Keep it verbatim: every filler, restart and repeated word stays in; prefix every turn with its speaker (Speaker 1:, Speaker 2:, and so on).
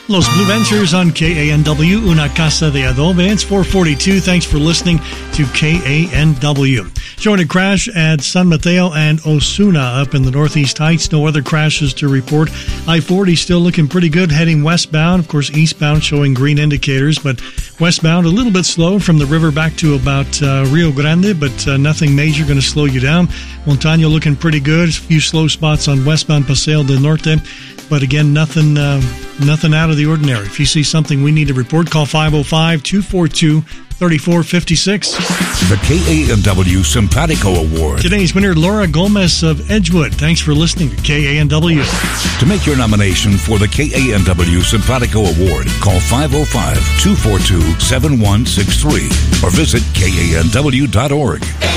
Speaker 1: Los Bluencers on K A N W, Una Casa de Adobe. It's four forty-two. Thanks for listening to K A N W. Showing a crash at San Mateo and Osuna up in the Northeast Heights. No other crashes to report. I forty still looking pretty good heading westbound. Of course, eastbound showing green indicators, but westbound a little bit slow from the river back to about uh, Rio Grande, but uh, nothing major going to slow you down. Montano looking pretty good. A few slow spots on westbound Paseo del Norte, but again, nothing uh, nothing out of the ordinary. If you see something we need to report, call five oh five, two four two, three four five six.
Speaker 2: The K A N W Simpatico Award.
Speaker 1: Today's winner, Laura Gomez of Edgewood. Thanks for listening to K A N W.
Speaker 2: To make your nomination for the K A N W Simpatico Award, call five oh five, two four two, seven one six three or visit K A N W dot org.